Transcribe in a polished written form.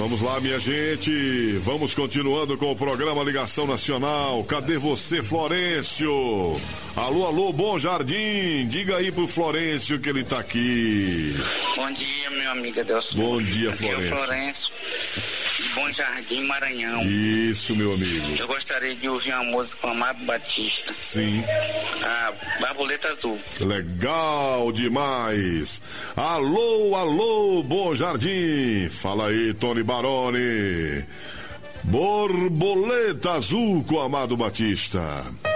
Vamos lá, minha gente. Vamos continuando com o programa Ligação Nacional. Cadê você, Florencio? Alô, alô, Bom Jardim. Diga aí pro Florencio que ele tá aqui. Bom dia, meu amigo Adelson. Bom dia, Florencio. Aqui é o Florencio, de Bom Jardim, Maranhão. Isso, meu amigo. Eu gostaria de ouvir uma música com Amado Batista. Sim. A Borboleta Azul. Legal demais. Alô, alô, Bom Jardim. Fala aí, Tony Baroni. Borboleta Azul com Amado Batista.